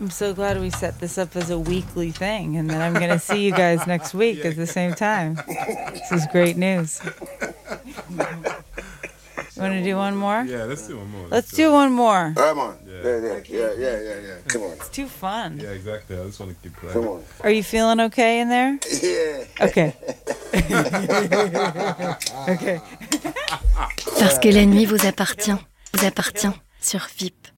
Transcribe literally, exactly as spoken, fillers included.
I'm so glad we set this up as a weekly thing and that I'm going to see you guys next week yeah. at the same time. This is great news. You want to do one more? Yeah, let's do one more. Let's, let's do, do one more. Come on. Yeah, yeah, yeah, yeah, yeah, yeah, yeah. Come on. It's too fun. Yeah, exactly. I just want to keep playing. Come on. Are you feeling okay in there? Yeah. Okay. Okay. Parce que la nuit vous appartient, vous appartient sur V I P.